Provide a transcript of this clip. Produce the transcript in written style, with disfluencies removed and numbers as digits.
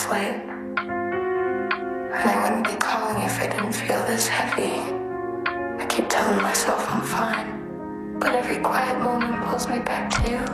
weight. And I wouldn't be calling if I didn't feel this heavy. I keep telling myself I'm fine, but every quiet moment pulls me back to you.